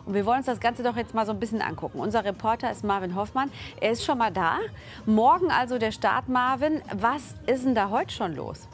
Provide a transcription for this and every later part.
Und wir wollen uns das Ganze doch jetzt mal so ein bisschen angucken. Unser Reporter ist Marvin Hoffmann. Er ist schon mal da. Morgen also der Start, Marvin. Was ist denn da heute schon los?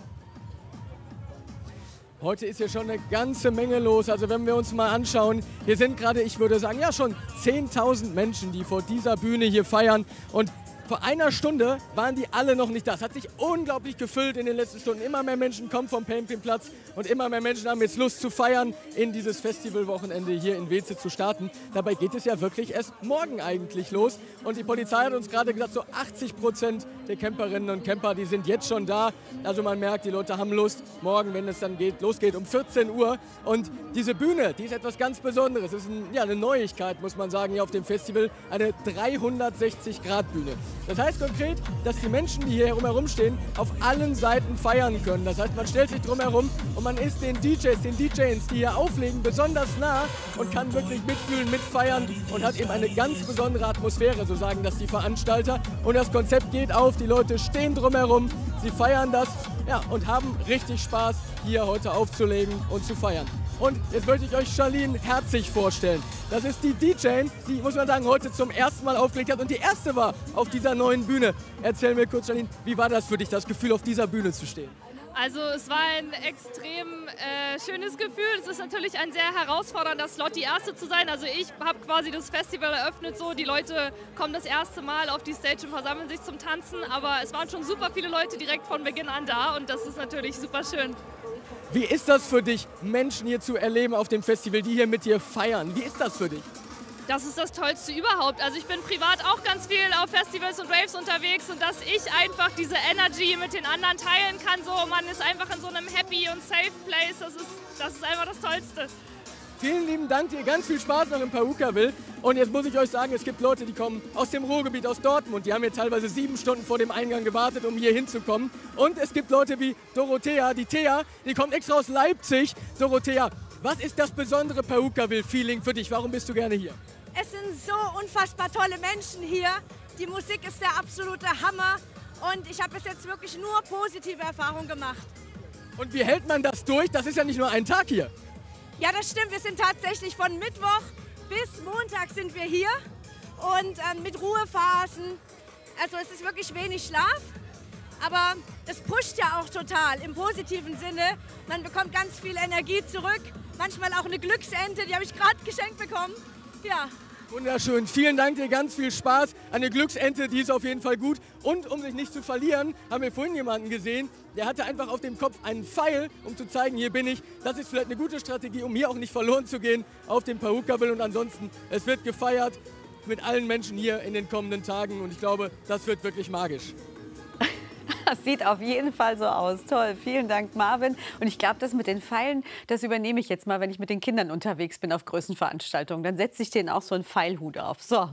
Heute ist hier schon eine ganze Menge los. Also wenn wir uns mal anschauen, hier sind gerade, ich würde sagen, ja schon 10.000 Menschen, die vor dieser Bühne hier feiern. Und vor einer Stunde waren die alle noch nicht da. Es hat sich unglaublich gefüllt in den letzten Stunden. Immer mehr Menschen kommen vom Campingplatz und immer mehr Menschen haben jetzt Lust zu feiern, in dieses Festivalwochenende hier in Weeze zu starten. Dabei geht es ja wirklich erst morgen eigentlich los. Und die Polizei hat uns gerade gesagt, so 80% der Camperinnen und Camper, die sind jetzt schon da. Also man merkt, die Leute haben Lust, morgen, wenn es dann losgeht, um 14 Uhr. Und diese Bühne, die ist etwas ganz Besonderes. Es ist eine Neuigkeit, muss man sagen, hier auf dem Festival. Eine 360-Grad-Bühne. Das heißt konkret, dass die Menschen, die hier herumstehen, auf allen Seiten feiern können. Das heißt, man stellt sich drumherum und man ist den DJs, die hier auflegen, besonders nah und kann wirklich mitfühlen, mitfeiern und hat eben eine ganz besondere Atmosphäre, so sagen das die Veranstalter. Und das Konzept geht auf, die Leute stehen drumherum, sie feiern das, ja, und haben richtig Spaß, hier heute aufzulegen und zu feiern. Und jetzt möchte ich euch Charlene Herzig vorstellen. Das ist die DJ, die, muss man sagen, heute zum ersten Mal aufgelegt hat und die erste war auf dieser neuen Bühne. Erzähl mir kurz, Charlene, wie war das für dich, das Gefühl, auf dieser Bühne zu stehen? Also es war ein extrem schönes Gefühl. Es ist natürlich ein sehr herausfordernder Slot, die Erste zu sein. Also ich habe quasi das Festival eröffnet so. Die Leute kommen das erste Mal auf die Stage und versammeln sich zum Tanzen. Aber es waren schon super viele Leute direkt von Beginn an da und das ist natürlich super schön. Wie ist das für dich, Menschen hier zu erleben auf dem Festival, die hier mit dir feiern? Wie ist das für dich? Das ist das Tollste überhaupt. Also ich bin privat auch ganz viel auf Festivals und Raves unterwegs und dass ich einfach diese Energy mit den anderen teilen kann. So, man ist einfach in so einem happy und safe place. Das ist einfach das Tollste. Vielen lieben Dank dir, ganz viel Spaß noch in Pawukawil. Und jetzt muss ich euch sagen, es gibt Leute, die kommen aus dem Ruhrgebiet, aus Dortmund. Die haben hier teilweise 7 Stunden vor dem Eingang gewartet, um hier hinzukommen. Und es gibt Leute wie Dorothea, die Thea, die kommt extra aus Leipzig. Dorothea, was ist das besondere Pawukawil-Feeling für dich? Warum bist du gerne hier? Es sind so unfassbar tolle Menschen hier. Die Musik ist der absolute Hammer. Und ich habe bis jetzt wirklich nur positive Erfahrungen gemacht. Und wie hält man das durch? Das ist ja nicht nur ein Tag hier. Ja, das stimmt. Wir sind tatsächlich von Mittwoch bis Montag sind wir hier und mit Ruhephasen. Also es ist wirklich wenig Schlaf, aber das pusht ja auch total im positiven Sinne. Man bekommt ganz viel Energie zurück, manchmal auch eine Glücksente, die habe ich gerade geschenkt bekommen. Ja. Wunderschön. Vielen Dank dir, ganz viel Spaß. Eine Glücksente, die ist auf jeden Fall gut. Und um sich nicht zu verlieren, haben wir vorhin jemanden gesehen, der hatte einfach auf dem Kopf einen Pfeil, um zu zeigen, hier bin ich. Das ist vielleicht eine gute Strategie, um hier auch nicht verloren zu gehen auf dem Pawukawil. Und ansonsten, es wird gefeiert mit allen Menschen hier in den kommenden Tagen. Und ich glaube, das wird wirklich magisch. Das sieht auf jeden Fall so aus. Toll, vielen Dank, Marvin. Und ich glaube, das mit den Pfeilen, das übernehme ich jetzt mal, wenn ich mit den Kindern unterwegs bin auf Größenveranstaltungen. Dann setze ich denen auch so einen Pfeilhut auf. So.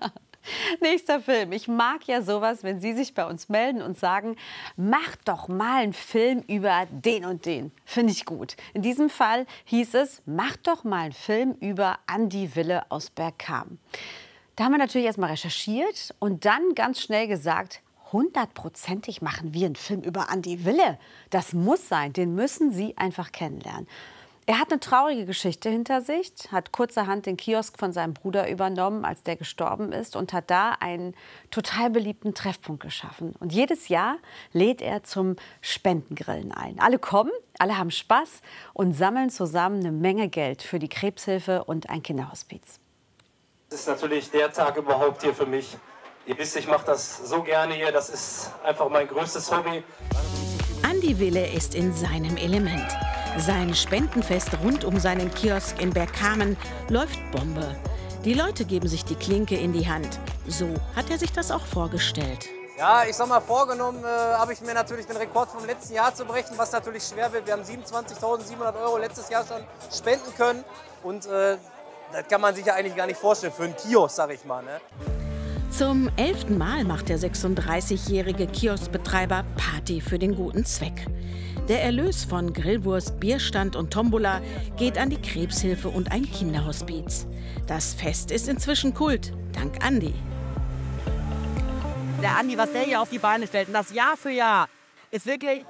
Nächster Film. Ich mag ja sowas, wenn Sie sich bei uns melden und sagen, mach doch mal einen Film über den und den. Finde ich gut. In diesem Fall hieß es, mach doch mal einen Film über Andi Wille aus Bergkamen. Da haben wir natürlich erst mal recherchiert und dann ganz schnell gesagt, 100%ig machen wir einen Film über Andi Wille. Das muss sein, den müssen Sie einfach kennenlernen. Er hat eine traurige Geschichte hinter sich, hat kurzerhand den Kiosk von seinem Bruder übernommen, als der gestorben ist, und hat da einen total beliebten Treffpunkt geschaffen. Und jedes Jahr lädt er zum Spendengrillen ein. Alle kommen, alle haben Spaß und sammeln zusammen eine Menge Geld für die Krebshilfe und ein Kinderhospiz. Das ist natürlich der Tag überhaupt hier für mich. Ihr wisst, ich mache das so gerne hier, das ist einfach mein größtes Hobby. Andi Wille ist in seinem Element. Sein Spendenfest rund um seinen Kiosk in Bergkamen läuft Bombe. Die Leute geben sich die Klinke in die Hand. So hat er sich das auch vorgestellt. Ja, ich sag mal, vorgenommen habe ich mir natürlich den Rekord vom letzten Jahr zu brechen, was natürlich schwer wird. Wir haben 27.700 € letztes Jahr schon spenden können und das kann man sich ja eigentlich gar nicht vorstellen für einen Kiosk, sag ich mal. Ne? Zum 11. Mal macht der 36-jährige Kioskbetreiber Party für den guten Zweck. Der Erlös von Grillwurst, Bierstand und Tombola geht an die Krebshilfe und ein Kinderhospiz. Das Fest ist inzwischen Kult, dank Andi. Der Andi, was der hier auf die Beine stellt, und das Jahr für Jahr, ist wirklich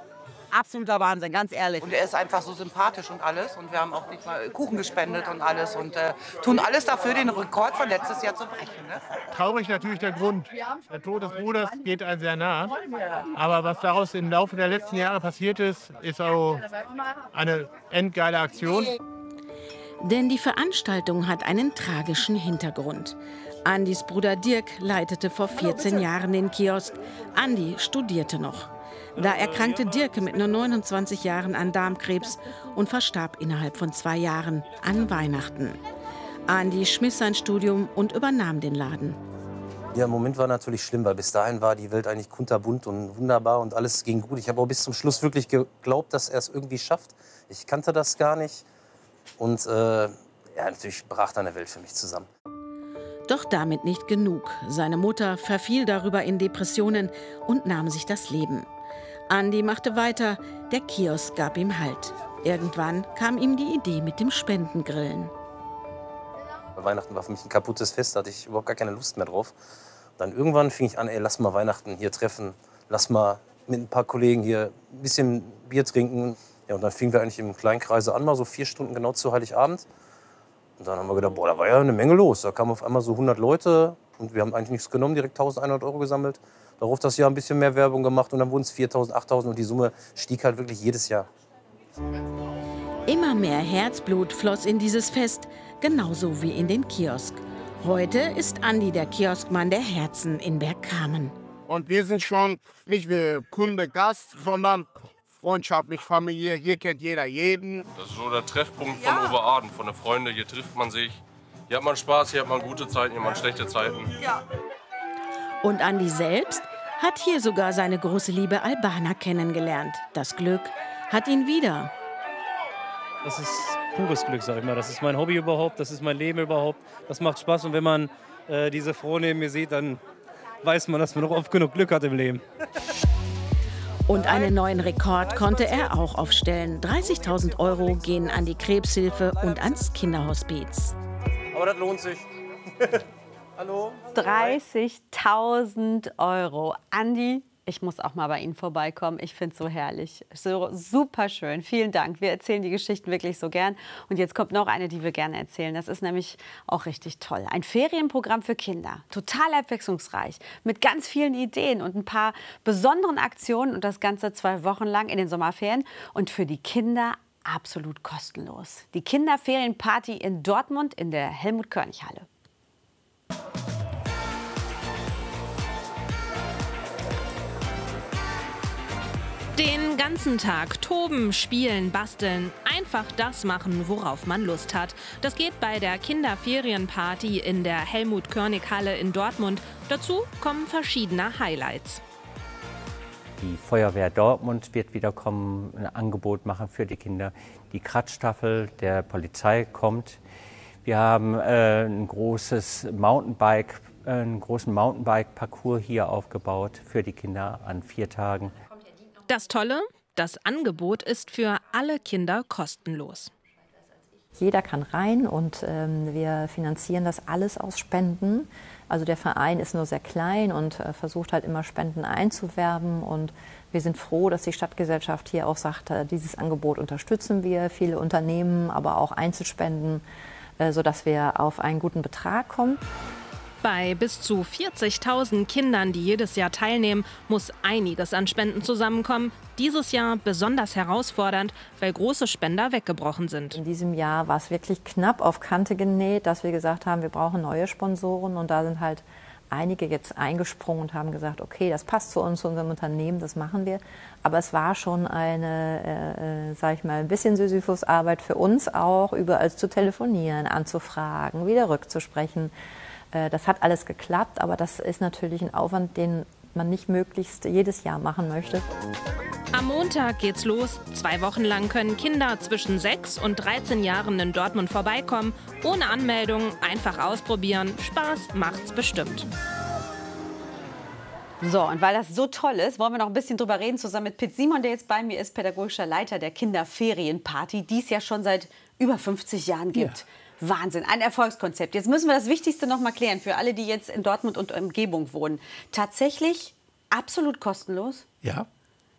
absoluter Wahnsinn, ganz ehrlich. Und er ist einfach so sympathisch und alles. Und wir haben auch nicht mal Kuchen gespendet und alles. Und tun alles dafür, den Rekord von letztes Jahr zu brechen. Ne? Traurig natürlich der Grund. Der Tod des Bruders geht einem sehr nah. Aber was daraus im Laufe der letzten Jahre passiert ist, ist auch eine endgeile Aktion. Denn die Veranstaltung hat einen tragischen Hintergrund. Andys Bruder Dirk leitete vor 14 Jahren den Kiosk. Andi studierte noch. Da erkrankte Dirk mit nur 29 Jahren an Darmkrebs und verstarb innerhalb von 2 Jahren an Weihnachten. Andi schmiss sein Studium und übernahm den Laden. Ja, im Moment war natürlich schlimm, weil bis dahin war die Welt eigentlich kunterbunt und wunderbar und alles ging gut. Ich habe auch bis zum Schluss wirklich geglaubt, dass er es irgendwie schafft. Ich kannte das gar nicht. Und ja, natürlich brach dann eine Welt für mich zusammen. Doch damit nicht genug. Seine Mutter verfiel darüber in Depressionen und nahm sich das Leben. Andi machte weiter, der Kiosk gab ihm Halt. Irgendwann kam ihm die Idee mit dem Spendengrillen. Weihnachten war für mich ein kaputtes Fest, da hatte ich überhaupt gar keine Lust mehr drauf. Dann irgendwann fing ich an, ey, lass mal Weihnachten hier treffen, lass mal mit ein paar Kollegen hier ein bisschen Bier trinken. Ja, und dann fingen wir eigentlich im kleinen Kreise an, mal so 4 Stunden genau zu Heiligabend. Und dann haben wir gedacht, boah, da war ja eine Menge los. Da kamen auf einmal so 100 Leute und wir haben eigentlich nichts genommen, direkt 1.100 € gesammelt. Darauf das Jahr ein bisschen mehr Werbung gemacht und dann wurden es 4.000, 8.000 und die Summe stieg halt wirklich jedes Jahr. Immer mehr Herzblut floss in dieses Fest, genauso wie in den Kiosk. Heute ist Andi der Kioskmann der Herzen in Bergkamen. Und wir sind schon nicht wie Kunde, Gast, sondern freundschaftlich, Familie. Hier kennt jeder jeden. Das ist so der Treffpunkt von Oberaden, von den Freunden. Hier trifft man sich. Hier hat man Spaß, hier hat man gute Zeiten, hier hat man schlechte Zeiten. Ja. Und Andi selbst hat hier sogar seine große Liebe Albana kennengelernt. Das Glück hat ihn wieder. Das ist pures Glück, sag ich mal. Das ist mein Hobby überhaupt, das ist mein Leben überhaupt. Das macht Spaß und wenn man diese Frau neben mir sieht, dann weiß man, dass man noch oft genug Glück hat im Leben. Und einen neuen Rekord konnte er auch aufstellen. 30.000 € gehen an die Krebshilfe und ans Kinderhospiz. Aber das lohnt sich. Hallo? 30.000 €. Andi, ich muss auch mal bei Ihnen vorbeikommen. Ich finde es so herrlich. So super schön. Vielen Dank. Wir erzählen die Geschichten wirklich so gern. Und jetzt kommt noch eine, die wir gerne erzählen. Das ist nämlich auch richtig toll. Ein Ferienprogramm für Kinder. Total abwechslungsreich. Mit ganz vielen Ideen und ein paar besonderen Aktionen. Und das Ganze 2 Wochen lang in den Sommerferien. Und für die Kinder absolut kostenlos. Die Kinderferienparty in Dortmund in der Helmut-Körnig-Halle. Den ganzen Tag toben, spielen, basteln, einfach das machen, worauf man Lust hat. Das geht bei der Kinderferienparty in der Helmut-Körnig-Halle in Dortmund. Dazu kommen verschiedene Highlights. Die Feuerwehr Dortmund wird wieder kommen, ein Angebot machen für die Kinder. Die Kratzstaffel der Polizei kommt. Wir haben einen großen Mountainbike-Parcours hier aufgebaut für die Kinder an 4 Tagen. Das Tolle, das Angebot ist für alle Kinder kostenlos. Jeder kann rein und wir finanzieren das alles aus Spenden. Also der Verein ist nur sehr klein und versucht halt immer Spenden einzuwerben. Und wir sind froh, dass die Stadtgesellschaft hier auch sagt, dieses Angebot unterstützen wir. Viele Unternehmen, aber auch Einzelspenden, sodass wir auf einen guten Betrag kommen. Bei bis zu 40.000 Kindern, die jedes Jahr teilnehmen, muss einiges an Spenden zusammenkommen. Dieses Jahr besonders herausfordernd, weil große Spender weggebrochen sind. In diesem Jahr war es wirklich knapp auf Kante genäht, dass wir gesagt haben, wir brauchen neue Sponsoren. Und da sind halt einige jetzt eingesprungen und haben gesagt, okay, das passt zu uns, zu unserem Unternehmen, das machen wir. Aber es war schon eine, sag ich mal, ein bisschen Sisyphus-Arbeit für uns auch, überall zu telefonieren, anzufragen, wieder rückzusprechen. Das hat alles geklappt, aber das ist natürlich ein Aufwand, den man nicht möglichst jedes Jahr machen möchte. Am Montag geht's los. 2 Wochen lang können Kinder zwischen 6 und 13 Jahren in Dortmund vorbeikommen. Ohne Anmeldung, einfach ausprobieren. Spaß macht's bestimmt. So, und weil das so toll ist, wollen wir noch ein bisschen drüber reden, zusammen mit Pitt Simon, der jetzt bei mir ist, pädagogischer Leiter der Kinderferienparty, die es ja schon seit über 50 Jahren gibt. Ja. Wahnsinn, ein Erfolgskonzept. Jetzt müssen wir das Wichtigste noch mal klären für alle, die jetzt in Dortmund und Umgebung wohnen. Tatsächlich absolut kostenlos? Ja,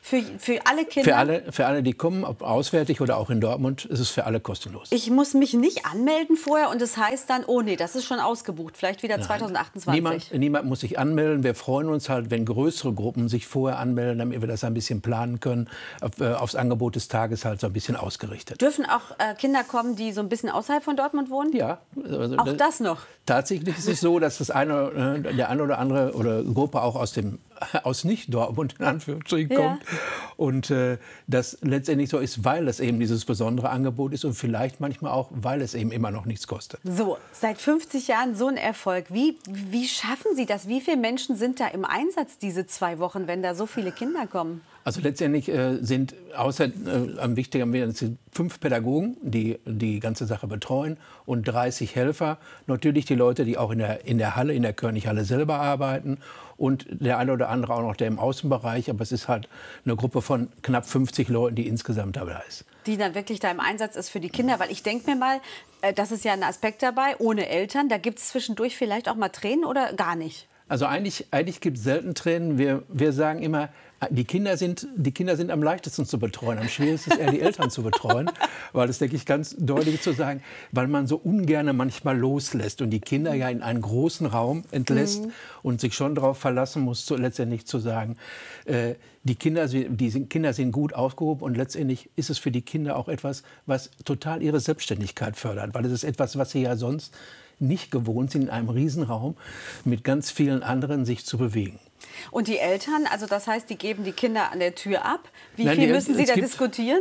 Für alle Kinder? Für alle, die kommen, ob auswärtig oder auch in Dortmund, ist es für alle kostenlos. Ich muss mich nicht anmelden vorher und das heißt dann, oh nee, das ist schon ausgebucht, vielleicht wieder 2028. Niemand muss sich anmelden. Wir freuen uns halt, wenn größere Gruppen sich vorher anmelden, damit wir das ein bisschen planen können, aufs Angebot des Tages halt so ein bisschen ausgerichtet. Dürfen auch Kinder kommen, die so ein bisschen außerhalb von Dortmund wohnen? Ja. Also auch das noch? Tatsächlich ist es so, dass der eine oder andere oder Gruppe auch aus Nicht-Dortmund in Anführungsstrichen kommt. Und das letztendlich so ist, weil es eben dieses besondere Angebot ist und vielleicht manchmal auch, weil es eben immer noch nichts kostet. So, seit 50 Jahren so ein Erfolg. Wie schaffen Sie das? Wie viele Menschen sind da im Einsatz diese 2 Wochen, wenn da so viele Kinder kommen? Also letztendlich sind am wichtigsten sind 5 Pädagogen, die die ganze Sache betreuen und 30 Helfer. Natürlich die Leute, die auch in der Halle, in der Körnighalle selber arbeiten und der eine oder andere auch noch der im Außenbereich. Aber es ist halt eine Gruppe von knapp 50 Leuten, die insgesamt dabei ist. Die dann wirklich da im Einsatz ist für die Kinder. Weil ich denke mir mal, das ist ja ein Aspekt dabei, ohne Eltern. Da gibt es zwischendurch vielleicht auch mal Tränen oder gar nicht? Also eigentlich gibt es selten Tränen. Wir sagen immer, die Kinder sind am leichtesten zu betreuen. Am schwierigsten ist eher die Eltern zu betreuen. Weil das, denke ich, ganz deutlich zu sagen, weil man so ungern manchmal loslässt und die Kinder ja in einen großen Raum entlässt und sich schon darauf verlassen muss, letztendlich zu sagen, die Kinder sind gut aufgehoben und letztendlich ist es für die Kinder auch etwas, was total ihre Selbstständigkeit fördert. Weil es ist etwas, was sie ja sonst nicht gewohnt sind, in einem Riesenraum mit ganz vielen anderen sich zu bewegen. Und die Eltern, also das heißt, die geben die Kinder an der Tür ab. Wie viel müssen Sie da diskutieren?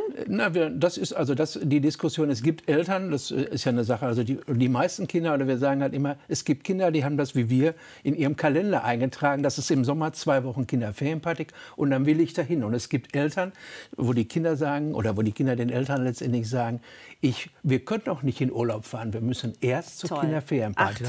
Die Diskussion, es gibt Eltern, das ist ja eine Sache, also die meisten Kinder, oder wir sagen halt immer, es gibt Kinder, die haben das wie wir in ihrem Kalender eingetragen, dass es im Sommer 2 Wochen Kinderferienparty und dann will ich dahin. Und es gibt Eltern, wo die Kinder sagen, oder wo die Kinder den Eltern letztendlich sagen, wir können auch nicht in Urlaub fahren, wir müssen erst zur Kinderferienparty.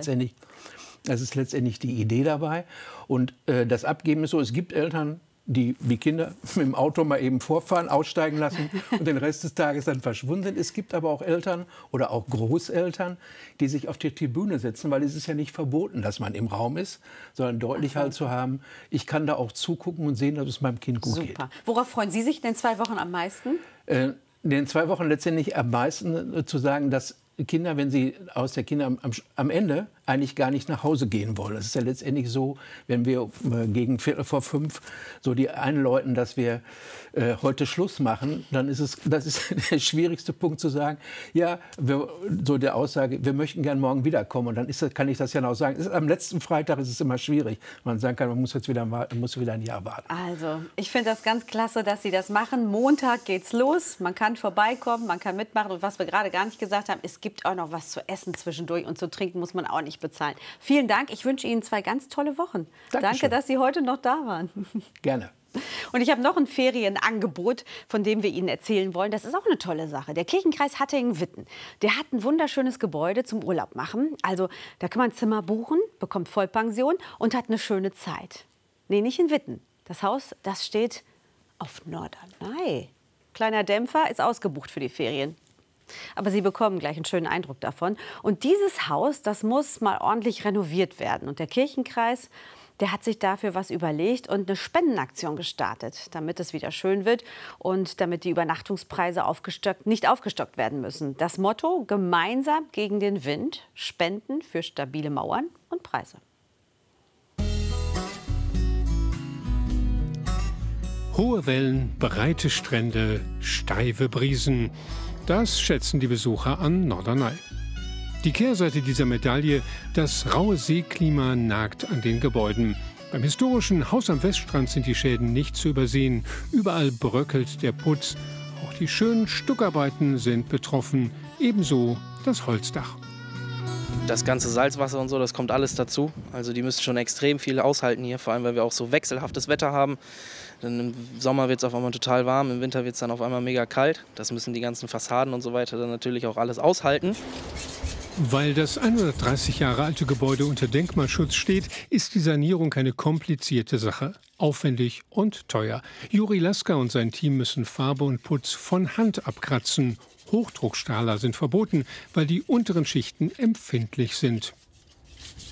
Das ist letztendlich die Idee dabei. Und das Abgeben ist so, es gibt Eltern, die Kinder mit dem Auto mal eben vorfahren, aussteigen lassen und den Rest des Tages dann verschwunden sind. Es gibt aber auch Eltern oder auch Großeltern, die sich auf die Tribüne setzen, weil es ist ja nicht verboten, dass man im Raum ist, sondern deutlich halt zu haben, ich kann da auch zugucken und sehen, dass es meinem Kind gut geht. Worauf freuen Sie sich in den 2 Wochen am meisten? In den 2 Wochen letztendlich am meisten zu sagen, dass Kinder, wenn sie aus der am Ende eigentlich gar nicht nach Hause gehen wollen. Es ist ja letztendlich so, wenn wir gegen 4:45 so die einläuten, dass wir heute Schluss machen, dann ist das ist der schwierigste Punkt zu sagen, ja, so der Aussage, wir möchten gern morgen wiederkommen. Und dann kann ich das ja noch sagen. Am letzten Freitag ist es immer schwierig. Man sagen kann, man muss wieder ein Jahr warten. Also, ich finde das ganz klasse, dass Sie das machen. Montag geht's los. Man kann vorbeikommen, man kann mitmachen. Und was wir gerade gar nicht gesagt haben, es gibt auch noch was zu essen zwischendurch und zu trinken muss man auch nicht bezahlen. Vielen Dank. Ich wünsche Ihnen 2 ganz tolle Wochen. Danke, dass Sie heute noch da waren. Gerne. Und ich habe noch ein Ferienangebot, von dem wir Ihnen erzählen wollen. Das ist auch eine tolle Sache. Der Kirchenkreis Hattingen-Witten, der hat ein wunderschönes Gebäude zum Urlaub machen. Also da kann man Zimmer buchen, bekommt Vollpension und hat eine schöne Zeit. Nee, nicht in Witten. Das Haus, das steht auf Norderney. Kleiner Dämpfer, ist ausgebucht für die Ferien. Aber Sie bekommen gleich einen schönen Eindruck davon. Und dieses Haus, das muss mal ordentlich renoviert werden. Und der Kirchenkreis, der hat sich dafür was überlegt und eine Spendenaktion gestartet, damit es wieder schön wird und damit die Übernachtungspreise nicht aufgestockt werden müssen. Das Motto: gemeinsam gegen den Wind, Spenden für stabile Mauern und Preise. Hohe Wellen, breite Strände, steife Brisen. Das schätzen die Besucher an Norderney. Die Kehrseite dieser Medaille: das raue Seeklima nagt an den Gebäuden. Beim historischen Haus am Weststrand sind die Schäden nicht zu übersehen. Überall bröckelt der Putz. Auch die schönen Stuckarbeiten sind betroffen. Ebenso das Holzdach. Das ganze Salzwasser und so, das kommt alles dazu. Also die müssen schon extrem viel aushalten hier, vor allem weil wir auch so wechselhaftes Wetter haben. Dann im Sommer wird es auf einmal total warm, im Winter wird es dann auf einmal mega kalt. Das müssen die ganzen Fassaden und so weiter dann natürlich auch alles aushalten. Weil das 130 Jahre alte Gebäude unter Denkmalschutz steht, ist die Sanierung eine komplizierte Sache. Aufwendig und teuer. Juri Lasker und sein Team müssen Farbe und Putz von Hand abkratzen. Hochdruckstrahler sind verboten, weil die unteren Schichten empfindlich sind.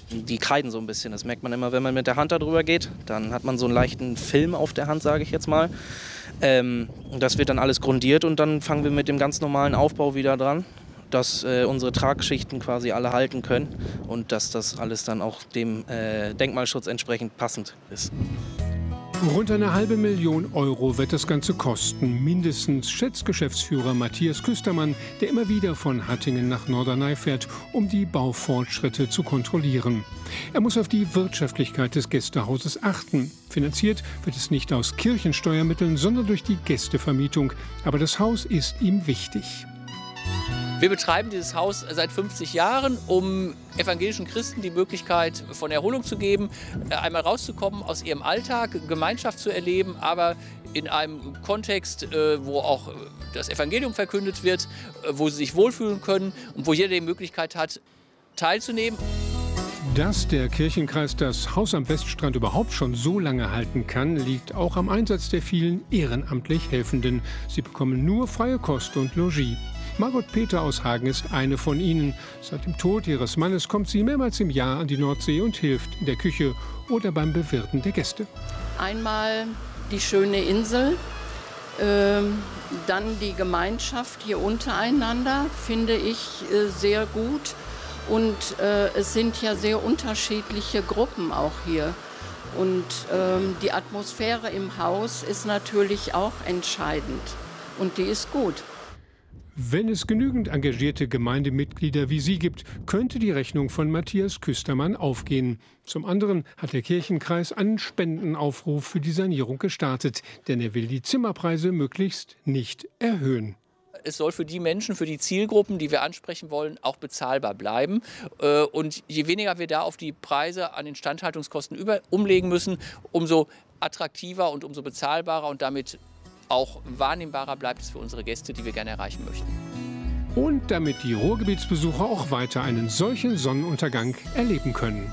die kreiden so ein bisschen. Das merkt man immer, wenn man mit der Hand da drüber geht. Dann hat man so einen leichten Film auf der Hand, sage ich jetzt mal. Das wird dann alles grundiert und dann fangen wir mit dem ganz normalen Aufbau wieder dran, dass unsere Tragschichten quasi alle halten können und dass das alles dann auch dem Denkmalschutz entsprechend passend ist. Rund 500.000 € wird das Ganze kosten, mindestens, schätzt Geschäftsführer Matthias Küstermann, der immer wieder von Hattingen nach Norderney fährt, um die Baufortschritte zu kontrollieren. Er muss auf die Wirtschaftlichkeit des Gästehauses achten. Finanziert wird es nicht aus Kirchensteuermitteln, sondern durch die Gästevermietung. Aber das Haus ist ihm wichtig. Wir betreiben dieses Haus seit 50 Jahren, um evangelischen Christen die Möglichkeit von Erholung zu geben, einmal rauszukommen aus ihrem Alltag, Gemeinschaft zu erleben, aber in einem Kontext, wo auch das Evangelium verkündet wird, wo sie sich wohlfühlen können und wo jeder die Möglichkeit hat, teilzunehmen. Dass der Kirchenkreis das Haus am Weststrand überhaupt schon so lange halten kann, liegt auch am Einsatz der vielen ehrenamtlich Helfenden. Sie bekommen nur freie Kost und Logis. Margot Peter aus Hagen ist eine von ihnen. Seit dem Tod ihres Mannes kommt sie mehrmals im Jahr an die Nordsee und hilft in der Küche oder beim Bewirten der Gäste. Einmal die schöne Insel, dann die Gemeinschaft hier untereinander, finde ich sehr gut. Und es sind ja sehr unterschiedliche Gruppen auch hier. Und die Atmosphäre im Haus ist natürlich auch entscheidend. Und die ist gut. Wenn es genügend engagierte Gemeindemitglieder wie sie gibt, könnte die Rechnung von Matthias Küstermann aufgehen. Zum anderen hat der Kirchenkreis einen Spendenaufruf für die Sanierung gestartet, denn er will die Zimmerpreise möglichst nicht erhöhen. Es soll für die Menschen, für die Zielgruppen, die wir ansprechen wollen, auch bezahlbar bleiben. Und je weniger wir da auf die Preise an Instandhaltungskosten umlegen müssen, umso attraktiver und umso bezahlbarer und damit auch wahrnehmbarer bleibt es für unsere Gäste, die wir gerne erreichen möchten. Und damit die Ruhrgebietsbesucher auch weiter einen solchen Sonnenuntergang erleben können.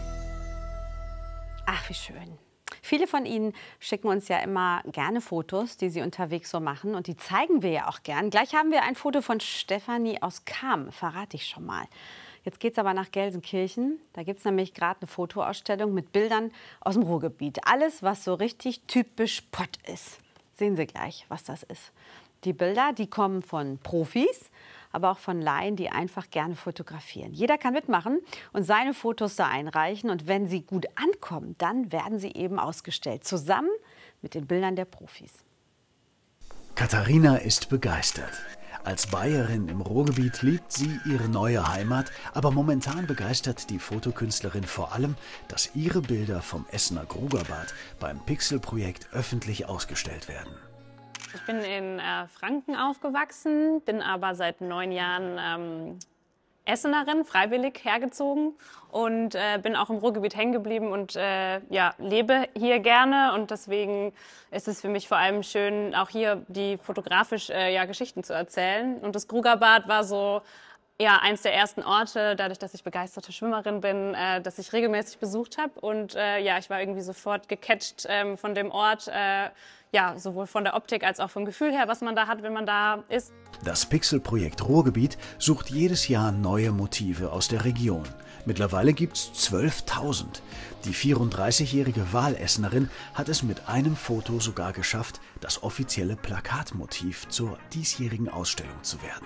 Ach, wie schön. Viele von Ihnen schicken uns ja immer gerne Fotos, die sie unterwegs so machen. Und die zeigen wir ja auch gern. Gleich haben wir ein Foto von Stefanie aus Cham, verrate ich schon mal. Jetzt geht es aber nach Gelsenkirchen. Da gibt es nämlich gerade eine Fotoausstellung mit Bildern aus dem Ruhrgebiet. Alles, was so richtig typisch Pott ist. Sehen Sie gleich, was das ist. Die Bilder, die kommen von Profis, aber auch von Laien, die einfach gerne fotografieren. Jeder kann mitmachen und seine Fotos da einreichen. Und wenn sie gut ankommen, dann werden sie eben ausgestellt, zusammen mit den Bildern der Profis. Katharina ist begeistert. Als Bayerin im Ruhrgebiet liebt sie ihre neue Heimat, aber momentan begeistert die Fotokünstlerin vor allem, dass ihre Bilder vom Essener Grugerbad beim Pixel-Projekt öffentlich ausgestellt werden. Ich bin in Franken aufgewachsen, bin aber seit 9 Jahren Essenerin, freiwillig hergezogen und bin auch im Ruhrgebiet hängen geblieben und ja, lebe hier gerne. Und deswegen ist es für mich vor allem schön, auch hier die fotografisch ja, Geschichten zu erzählen. Und das Grugerbad war so ja, eins der ersten Orte, dadurch, dass ich begeisterte Schwimmerin bin, dass ich regelmäßig besucht habe. Und ja, ich war irgendwie sofort gecatcht von dem Ort, ja, sowohl von der Optik als auch vom Gefühl her, was man da hat, wenn man da ist. Das Pixel-Projekt Ruhrgebiet sucht jedes Jahr neue Motive aus der Region. Mittlerweile gibt es 12.000. Die 34-jährige Wahlessenerin hat es mit einem Foto sogar geschafft, das offizielle Plakatmotiv zur diesjährigen Ausstellung zu werden.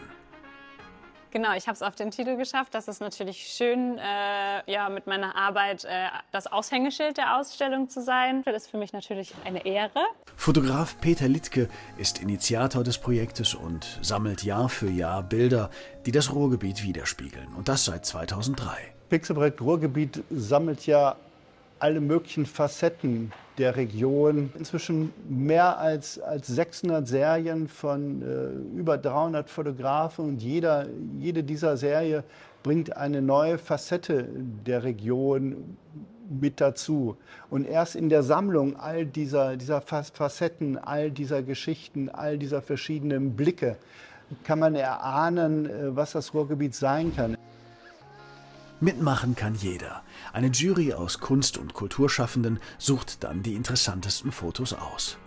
Genau, ich habe es auf den Titel geschafft. Das ist natürlich schön, ja, mit meiner Arbeit das Aushängeschild der Ausstellung zu sein. Das ist für mich natürlich eine Ehre. Fotograf Peter Littke ist Initiator des Projektes und sammelt Jahr für Jahr Bilder, die das Ruhrgebiet widerspiegeln. Und das seit 2003. Pixelprojekt Ruhrgebiet sammelt ja alle möglichen Facetten der Region. Inzwischen mehr als 600 Serien von über 300 Fotografen und jede dieser Serie bringt eine neue Facette der Region mit dazu. Und erst in der Sammlung all dieser Facetten, all dieser Geschichten, all dieser verschiedenen Blicke kann man erahnen, was das Ruhrgebiet sein kann. Mitmachen kann jeder. Eine Jury aus Kunst- und Kulturschaffenden sucht dann die interessantesten Fotos aus.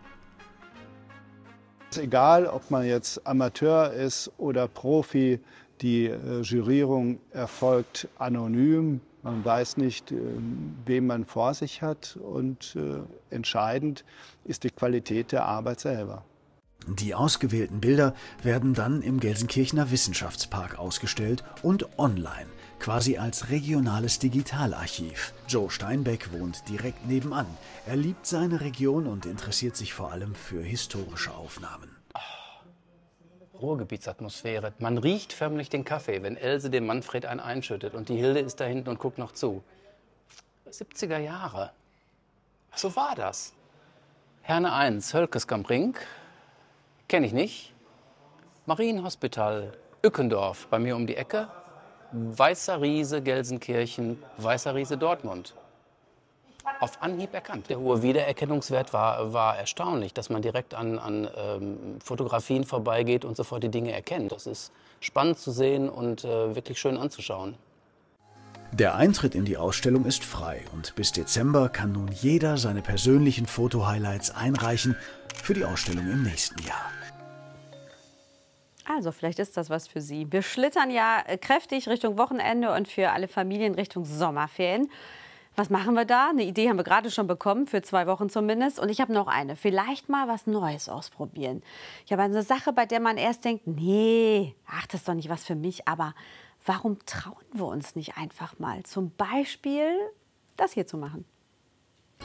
Egal, ob man jetzt Amateur ist oder Profi, Die Jurierung erfolgt anonym. Man weiß nicht, wen man vor sich hat. Und entscheidend ist die Qualität der Arbeit selber. Die ausgewählten Bilder werden dann im Gelsenkirchener Wissenschaftspark ausgestellt und online, quasi als regionales Digitalarchiv. Joe Steinbeck wohnt direkt nebenan. Er liebt seine Region und interessiert sich vor allem für historische Aufnahmen. Ruhrgebietsatmosphäre. Man riecht förmlich den Kaffee, wenn Else dem Manfred einen einschüttet und die Hilde ist da hinten und guckt noch zu. 70er Jahre. So war das. Herne 1, Hölkeskamp-Ring. Kenne ich nicht. Marienhospital, Ückendorf, bei mir um die Ecke. Weißer Riese, Gelsenkirchen, Weißer Riese, Dortmund. Auf Anhieb erkannt. Der hohe Wiedererkennungswert war erstaunlich, dass man direkt an Fotografien vorbeigeht und sofort die Dinge erkennt. Das ist spannend zu sehen und wirklich schön anzuschauen. Der Eintritt in die Ausstellung ist frei und bis Dezember kann nun jeder seine persönlichen Foto-Highlights einreichen für die Ausstellung im nächsten Jahr. Also vielleicht ist das was für Sie. Wir schlittern ja kräftig Richtung Wochenende und für alle Familien Richtung Sommerferien. Was machen wir da? Eine Idee haben wir gerade schon bekommen, für 2 Wochen zumindest. Und ich habe noch eine. Vielleicht mal was Neues ausprobieren. Ich habe eine Sache, bei der man erst denkt, nee, ach, das ist doch nicht was für mich. Aber warum trauen wir uns nicht einfach mal zum Beispiel das hier zu machen?